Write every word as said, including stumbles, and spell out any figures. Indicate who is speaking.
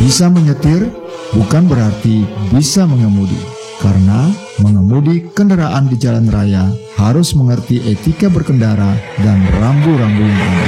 Speaker 1: Bisa menyetir bukan berarti bisa mengemudi, karena mengemudi kendaraan di jalan raya harus mengerti etika berkendara dan rambu-rambu yang ada.